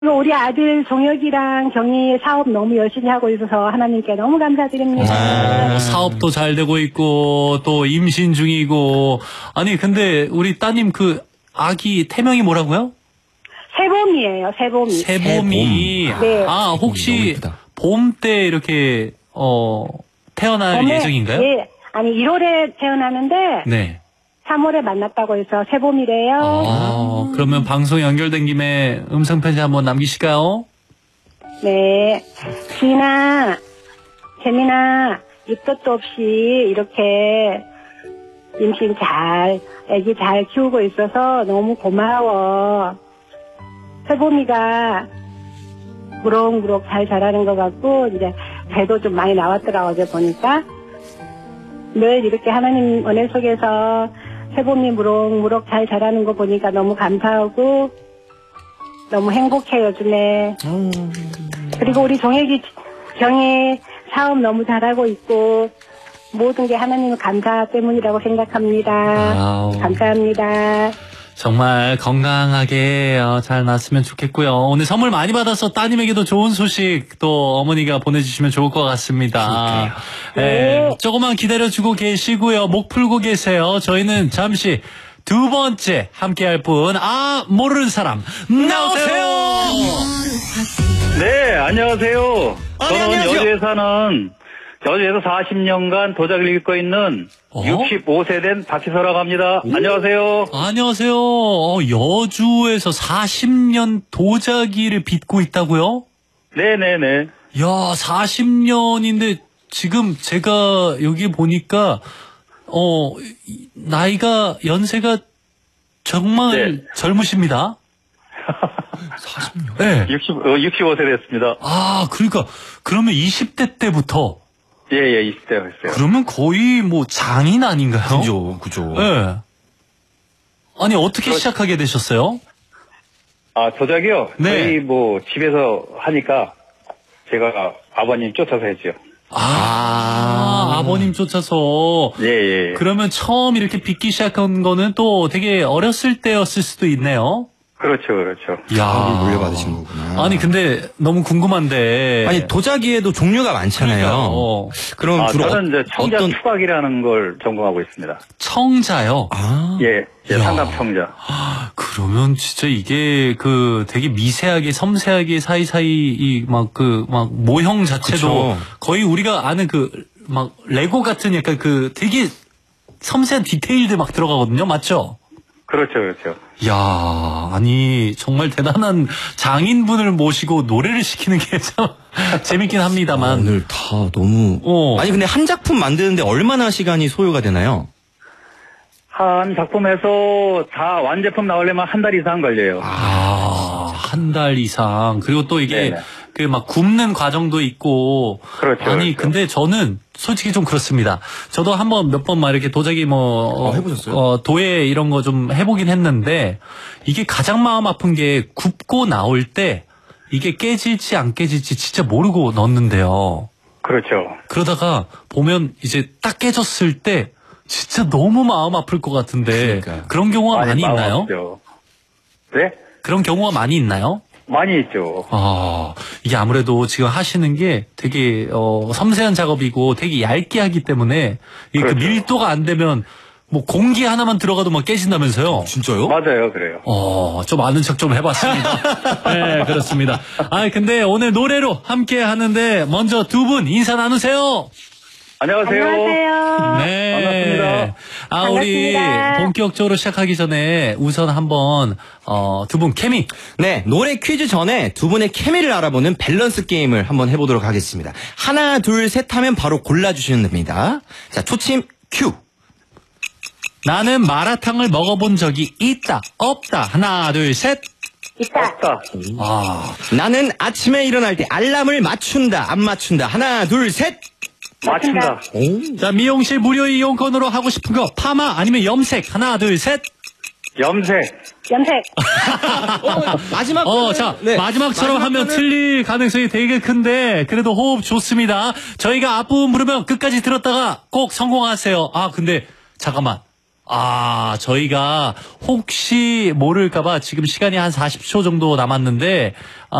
우리 아들 종혁이랑 경희 사업 너무 열심히 하고 있어서 하나님께 너무 감사드립니다. 사업도 잘 되고 있고 또 임신 중이고. 아니 근데 우리 따님 그 아기 태명이 뭐라고요? 세봄이에요. 세봄이. 세봄이. 네. 아 혹시 봄 때 이렇게 태어날 예정인가요? 예. 아니 1월에 태어나는데 네. 3월에 만났다고 해서 세봄이래요. 그러면 방송 연결된 김에 음성편지 한번 남기실까요? 네. 지인아, 재민아, 입덧도 없이 이렇게 임신 아기 잘 키우고 있어서 너무 고마워. 세봄이가 무럭무럭 잘 자라는 것 같고, 이제 배도 좀 많이 나왔더라, 어제 보니까. 늘 이렇게 하나님 은혜 속에서 세봄이 무럭무럭 잘 자라는 거 보니까 너무 감사하고 너무 행복해 요즘에. 그리고 우리 종혁이 경희 사업 너무 잘하고 있고 모든 게 하나님 감사 때문이라고 생각합니다. 감사합니다. 정말 건강하게 잘 났으면 좋겠고요. 오늘 선물 많이 받아서 따님에게도 좋은 소식 또 어머니가 보내주시면 좋을 것 같습니다. 네. 조금만 기다려주고 계시고요. 목 풀고 계세요. 저희는 잠시 두 번째 함께할 분, 모르는 사람 나오세요. 네, 안녕하세요. 저는 안녕하세요. 여주에서 40년간 도자기를 읽고 있는 65세 된 박희서라고 합니다. 안녕하세요. 안녕하세요. 여주에서 40년 도자기를 빚고 있다고요? 네네네. 야, 40년인데 지금 제가 여기 보니까 나이가 연세가 정말 젊으십니다. 40년? 네. 65세 됐습니다. 그러니까 그러면 20대 때부터 예, 20대 했어요. 그러면 거의 뭐 장인 아닌가요? 그죠. 네. 아니 어떻게 시작하게 되셨어요? 도자기요? 네. 저희 뭐 집에서 하니까 제가 아버님 쫓아서 했죠. 아버님 쫓아서. 예. 그러면 처음 이렇게 빚기 시작한 거는 또 되게 어렸을 때였을 수도 있네요. 그렇죠. 야, 물려받으신 거구나. 아니 근데 너무 궁금한데. 아니 도자기에도 종류가 많잖아요. 그럼 저는 이제 청자 투각이라는 걸 전공하고 있습니다. 청자요? 예, 상담 청자. 그러면 진짜 이게 되게 미세하게 섬세하게 사이사이 모형 자체도 거의 우리가 아는 레고 같은 약간 되게 섬세한 디테일들 막 들어가거든요, 맞죠? 그렇죠. 야, 아니 정말 대단한 장인분을 모시고 노래를 시키는 게 참 재밌긴 합니다만 오늘 다 너무 아니 근데 한 작품 만드는데 얼마나 시간이 소요가 되나요? 한 작품에서 다 완제품 나오려면 한 달 이상 걸려요. 한 달 이상. 그리고 또 이게 굽는 과정도 있고. 그렇죠. 아니 근데 저는 솔직히 좀 그렇습니다. 저도 몇 번 이렇게 도자기 해보셨어요? 도예 이런 거 좀 해보긴 했는데 이게 가장 마음 아픈 게 굽고 나올 때 이게 깨질지 안 깨질지 진짜 모르고 넣었는데요. 그렇죠. 그러다가 보면 이제 딱 깨졌을 때 진짜 너무 마음 아플 것 같은데. 그러니까요. 그런 경우가 많이 있나요? 네? 그런 경우가 많이 있나요? 많이 있죠. 이게 아무래도 지금 하시는 게 되게 섬세한 작업이고 되게 얇게 하기 때문에 이게 그 밀도가 안 되면 뭐 공기 하나만 들어가도 막 깨진다면서요? 진짜요? 맞아요, 그래요. 좀 아는 척 좀 해봤습니다. 네, 그렇습니다. 근데 오늘 노래로 함께 하는데 먼저 두 분 인사 나누세요. 안녕하세요. 네. 반갑습니다. 우리 본격적으로 시작하기 전에 우선 한번 두 분 케미. 네, 노래 퀴즈 전에 두 분의 케미를 알아보는 밸런스 게임을 한번 해보도록 하겠습니다. 하나, 둘, 셋 하면 바로 골라주시면 됩니다. 자, 초침 큐. 나는 마라탕을 먹어본 적이 있다, 없다. 하나, 둘, 셋. 있다. 나는 아침에 일어날 때 알람을 맞춘다, 안 맞춘다. 하나, 둘, 셋. 맞춘다. 자, 미용실 무료 이용권으로 하고 싶은 거 파마 아니면 염색. 하나, 둘, 셋. 염색. 마지막. 마지막처럼 하면 틀릴 가능성이 되게 큰데 그래도 호흡 좋습니다. 저희가 앞부분 부르면 끝까지 들었다가 꼭 성공하세요. 근데 잠깐만. 저희가 혹시 모를까봐 지금 시간이 한 40초 정도 남았는데,